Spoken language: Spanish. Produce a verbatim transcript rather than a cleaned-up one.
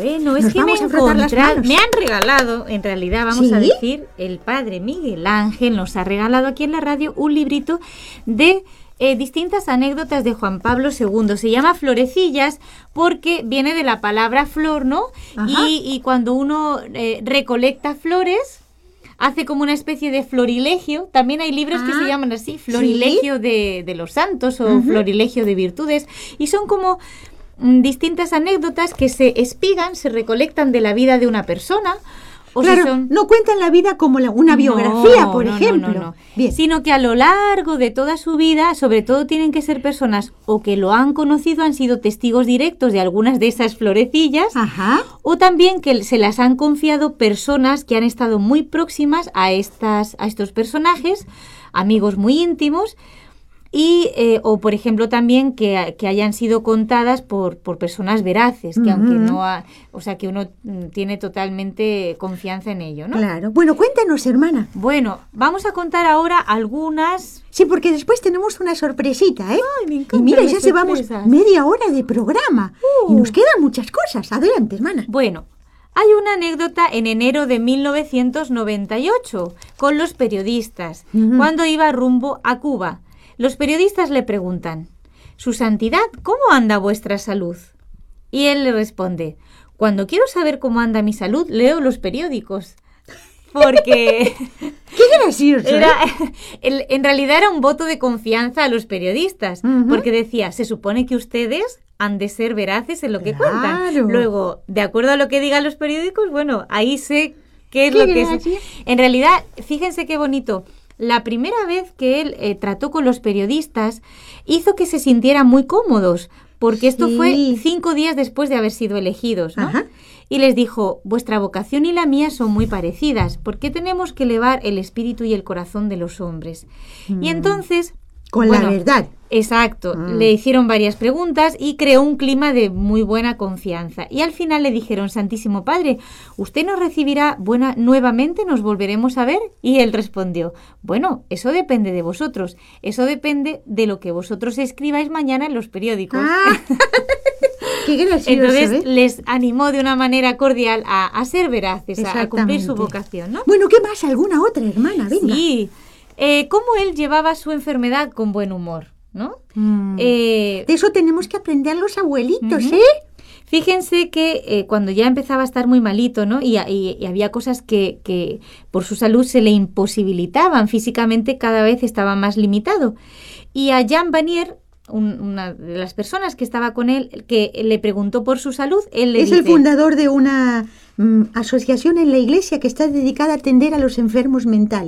Bueno, es Nos que me, vamos a frotar las encontra- manos. me han regalado, en realidad vamos ¿Sí? a decir, el padre Miguel Ángel nos ha regalado aquí en la radio un librito de eh, distintas anécdotas de Juan Pablo segundo. Se llama Florecillas porque viene de la palabra flor, ¿no? Ajá. Y, y cuando uno eh, recolecta flores, hace como una especie de florilegio. También hay libros que Ah, se llaman así, florilegio de, de los santos o Ujú. florilegio de virtudes. Y son como mm, distintas anécdotas que se espigan, se recolectan de la vida de una persona. O si Claro, son... no cuentan la vida como la- una biografía, No, por no, no, ejemplo. no, no. Bien. Sino que a lo largo de toda su vida, sobre todo tienen que ser personas o que lo han conocido, han sido testigos directos de algunas de esas florecillas, Ajá. o también que se las han confiado personas que han estado muy próximas a estas, a estos personajes, amigos muy íntimos, y eh, o por ejemplo también que, que hayan sido contadas por, por personas veraces, que Ujú. aunque no ha, o sea que uno mm, tiene totalmente confianza en ello, ¿no? Claro. Bueno, cuéntanos, hermana. Bueno, vamos a contar ahora algunas. Sí, porque después tenemos una sorpresita, ¿eh? Ay, me Y encantan mira, las ya llevamos sorpresas. media hora de programa. Uh. Y nos quedan muchas cosas. Adelante, hermana. Bueno, hay una anécdota en enero de mil novecientos noventa y ocho con los periodistas, Ujú. cuando iba rumbo a Cuba. Los periodistas le preguntan: Su Santidad, ¿cómo anda vuestra salud? Y él le responde: Cuando quiero saber cómo anda mi salud, leo los periódicos. Porque ¡Qué gracioso! era, ¿eh? el- en realidad era un voto de confianza a los periodistas, Ujú. porque decía, se supone que ustedes han de ser veraces en lo que Claro. cuentan. Luego, de acuerdo a lo que digan los periódicos, bueno, ahí sé qué es Qué lo que es. gracia. En realidad, fíjense qué bonito. La primera vez que él eh, trató con los periodistas hizo que se sintieran muy cómodos, porque esto Sí. fue cinco días después de haber sido elegidos, ¿no? Ajá. Y les dijo, vuestra vocación y la mía son muy parecidas, porque tenemos que elevar el espíritu y el corazón de los hombres. Mm. Y entonces... Con bueno, la verdad. Exacto. Mm. Le hicieron varias preguntas y creó un clima de muy buena confianza. Y al final le dijeron, Santísimo Padre, ¿usted nos recibirá buena nuevamente? ¿Nos volveremos a ver? Y él respondió, bueno, eso depende de vosotros. Eso depende de lo que vosotros escribáis mañana en los periódicos. Ah, qué gracioso, Entonces ¿eh? les animó de una manera cordial a, a ser veraces, a, a cumplir su Exactamente. vocación, ¿no? Bueno, ¿qué más? ¿Alguna otra, hermana? Venga. Sí. Eh, cómo él llevaba su enfermedad con buen humor, ¿no? Mm. Eh, De eso tenemos que aprender los abuelitos, Ujú. ¿eh? Fíjense que eh, cuando ya empezaba a estar muy malito, ¿no? Y, y- y había cosas que, que por su salud se le imposibilitaban físicamente, cada vez estaba más limitado. Y a Jean Vanier, un- una de las personas que estaba con él, que le preguntó por su salud, él le Es dice... el fundador de una mm, asociación en la iglesia que está dedicada a atender a los enfermos mentales.